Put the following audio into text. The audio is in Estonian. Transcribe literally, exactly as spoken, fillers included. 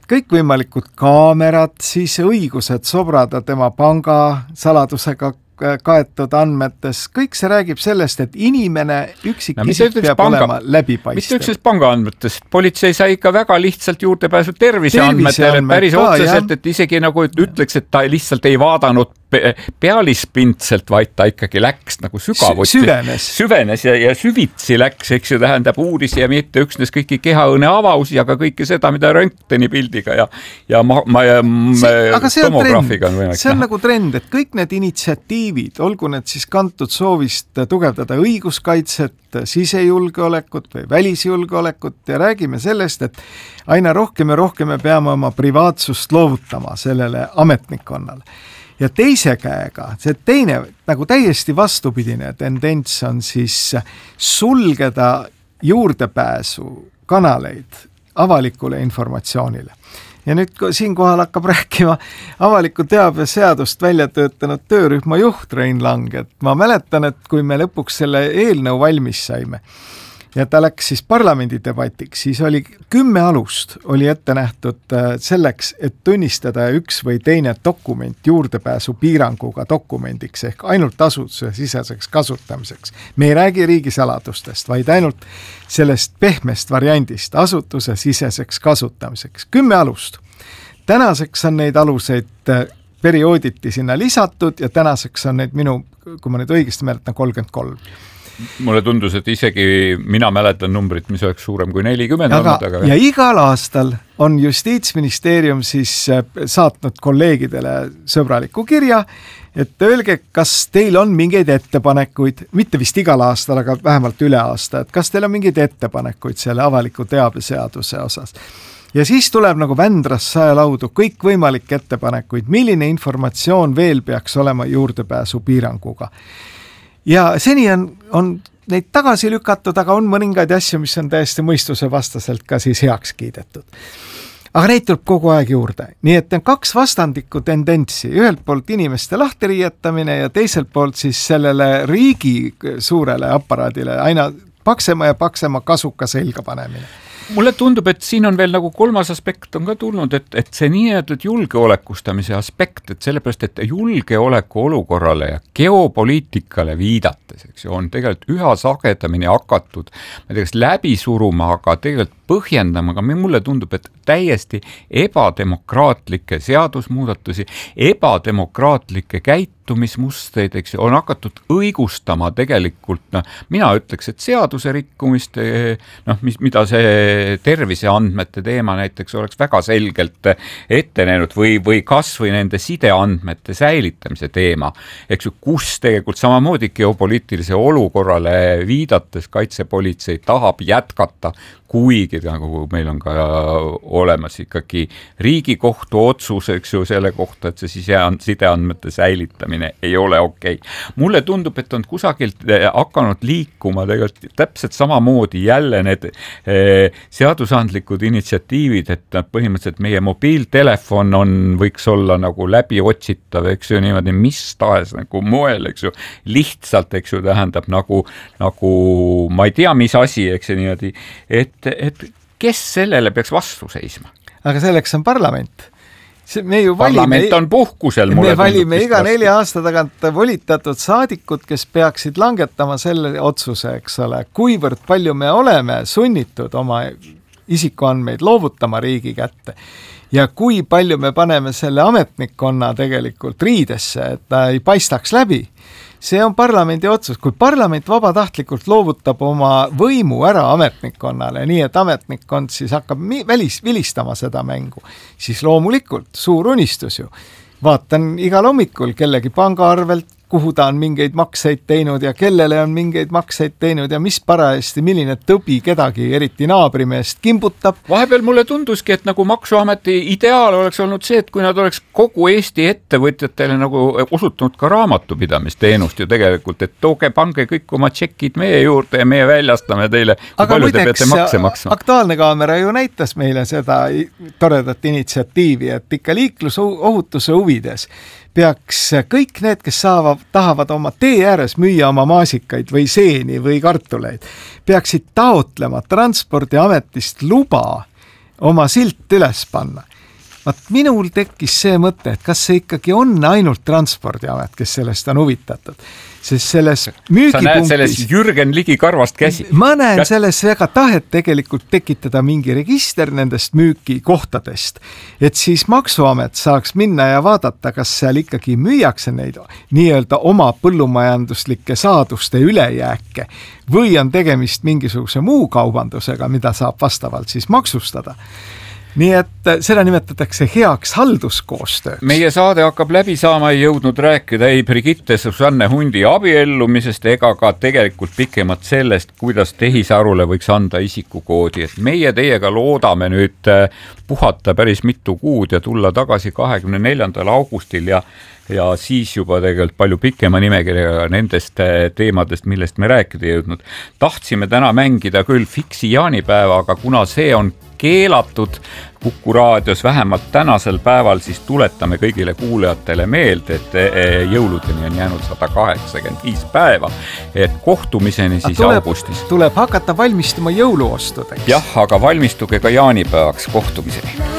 kõikvõimalikud kaamerad, siis õigused sobrada tema panga saladusega kaetud andmetes, kõik see räägib sellest, et inimene üksik no, isik peab panga, olema läbipaistev. Mitte üksnes pangaandmetest, politsei sai ikka väga lihtsalt juurdepääsu terviseandmetele, päris otseselt, et isegi nagu ütleks, et ta lihtsalt ei vaadanud pealispindselt, vaid ta ikkagi läks nagu sügavuti. Süvenes. Süvenes ja, ja süvitsi läks, eks ju, tähendab uuris ja mitte üksnes kõiki kehaõne avausi, aga kõike seda, mida röntgeni pildiga ja, ja, ma, ma, ja see, aga see tomograafiga on võimalik. See on nagu trend, et kõik need initsiatiivid, olgu need siis kantud soovist tugevdada õiguskaitset, sisejulgeolekut või välisjulgeolekut ja räägime sellest, et aina rohkem ja rohkem me peame oma privaatsust loovutama sellele ametnikkonnale. Ja teise käega, see teine nagu täiesti vastupidine tendents on siis sulgeda juurdepääsu kanaleid avalikule informatsioonile. Ja nüüd siinkohal hakkab rääkima avaliku teabe seadust välja töötanud töörühma juht Rein Lang, et ma mäletan, et kui me lõpuks selle eelnõu valmis saime ja ta läks siis parlamendi debatiks, siis oli kümme alust oli ette nähtud selleks, et tunnistada üks või teine dokument juurdepääsu piiranguga dokumendiks ehk ainult asutuse siseseks kasutamiseks. Me ei räägi riigisaladustest, vaid ainult sellest pehmest variandist asutuse siseseks kasutamiseks. Kümme alust. Tänaseks on neid aluseid periooditi sinna lisatud ja tänaseks on neid minu, kui ma nüüd õigesti mäletan, kolmkümmend kolm. Mulle tundus, et isegi mina mäletan numbrit, mis oleks suurem kui nelikümmend aga, olnud. Aga... Ja igal aastal on Justiitsministeerium siis saatnud kolleegidele sõbraliku kirja, et öelge, kas teil on mingeid ettepanekuid, mitte vist igal aastal, aga vähemalt üle aasta, et kas teil on mingeid ettepanekuid selle avaliku teabeseaduse osas. Ja siis tuleb nagu Vändras saelaudu kõik võimalikke ettepanekuid, milline informatsioon veel peaks olema juurdepääsu piiranguga. Ja seni on, on neid tagasi lükatud, aga on mõningaid asju, mis on täiesti mõistuse vastaselt ka siis heaks kiidetud. Aga neid tuleb kogu aeg juurde. Nii et on kaks vastandikku tendentsi. Ühelt poolt inimeste lahteriietamine ja teiselt poolt siis sellele riigi suurele aparaadile aina paksema ja paksema kasuka selga panemine. Mulle tundub, et siin on veel nagu kolmas aspekt on ka tulnud, et, et see nii-öelda julgeolekustamise aspekt, et sellepärast, et julgeoleku olukorrale ja geopoliitikale viidates, eks ju, on tegelikult üha sagedamini hakatud, ma tegeks läbi suruma, aga tegelikult põhjendama, aga mulle tundub, et täiesti ebademokraatlikke seadusmuudatusi, ebademokraatlikke käitumismustreid, eks ju, on hakatud õigustama tegelikult, noh, mina ütleks, et seaduse rikkumist, noh, mis, mida see terviseandmete teema näiteks oleks väga selgelt ette näinud või, või kas või nende sideandmete säilitamise teema, eks ju, kus tegelikult samamoodi geopoliitilise olukorrale viidates kaitsepolitsei tahab jätkata, kuigi nagu meil on ka olemas ikkagi Riigikohtu otsus, eks ju, selle kohta, et see sideandmete säilitamine ei ole okei. Okay. Mulle tundub, et on kusagilt hakanud liikuma tegelikult täpselt samamoodi jälle need eh, seadusandlikud initsiatiivid, et põhimõtteliselt meie mobiiltelefon on, võiks olla nagu läbi otsitav, eks ju, niimoodi mis tahes nagu moel, eks ju, lihtsalt, eks ju, tähendab nagu, nagu ma ei tea, mis asi, eks ju, niimoodi, et et kes sellele peaks vastu seisma? Aga selleks on parlament. See, me ju parlament valime, on puhkusel. Me valime iga nelja aasta tagant volitatud saadikud, kes peaksid langetama selle otsuse, eks ole, kuivõrd palju me oleme sunnitud oma isikuandmeid loovutama riigi kätte. Ja kui palju me paneme selle ametnikkonna tegelikult riidesse, et ta ei paistaks läbi. See on parlamendi otsus. Kui parlament vabatahtlikult loovutab oma võimu ära ametnikkonnale, nii et ametnikkond siis hakkab välis, vilistama seda mängu, siis loomulikult suur unistus ju. Vaatan igal hommikul kellegi pangaarvelt, kuhu ta on mingeid makseid teinud ja kellele on mingeid makseid teinud ja mis parajasti, milline tõbi kedagi, eriti naabrimeest kimbutab. Vahepeal mulle tunduski, et nagu Maksuameti ideaal oleks olnud see, et kui nad oleks kogu Eesti ettevõtjatele nagu osutunud ka raamatupidamisteenust ju tegelikult, et tooge, pange kõik oma tšekid meie juurde ja meie väljastame teile, kui aga palju te peate makse maksma. Aktuaalne kaamera ju näitas meile seda toredat initsiatiivi, et ikka liiklusohutuse huvides peaks kõik need, kes saavad, tahavad oma tee ääres müüa oma maasikaid või seeni või kartuleid, peaksid taotlema Transpordiametist luba oma silt üles panna. Vaat minul tekkis see mõte, et kas see ikkagi on ainult Transpordiamet, kes sellest on huvitatud. Sest selles müügipunktis... Sa näed selles Jürgen Ligi karvast käsi. Ma näen selles väga tahet tegelikult tekitada mingi register nendest müügikohtadest, et siis Maksuamet saaks minna ja vaadata, kas seal ikkagi müüakse neid nii-öelda oma põllumajanduslike saaduste ülejääke või on tegemist mingisuguse muu kaubandusega, mida saab vastavalt siis maksustada. Nii et seda nimetatakse heaks halduskoostööks. Meie saade hakkab läbi saama, ei jõudnud rääkida ei Brigitte Susanne Hundi abiellumisest ega ka tegelikult pikemat sellest, kuidas tehisarule võiks anda isikukoodi. Et meie teiega loodame nüüd puhata päris mitu kuud ja tulla tagasi kahekümne neljandal augustil ja ja siis juba tegelikult palju pikema nimekirjaga nendest teemadest, millest me rääkida jõudnud. Tahtsime täna mängida küll fiksi jaanipäeva, aga kuna see on keelatud Kuku raadios vähemalt tänasel päeval, siis tuletame kõigile kuulajatele meelde, et jõuludeni on jäänud sada kaheksakümmend viis päeva, et kohtumiseni siis tuleb, augustis. Tuleb hakata valmistuma jõuluostudeks. Jah, aga valmistuge ka jaanipäevaks kohtumiseni.